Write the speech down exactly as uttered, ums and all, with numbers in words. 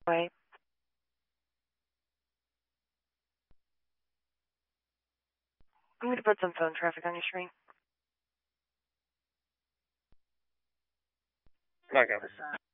Wait. I'm going to put some phone traffic on your screen. Okay.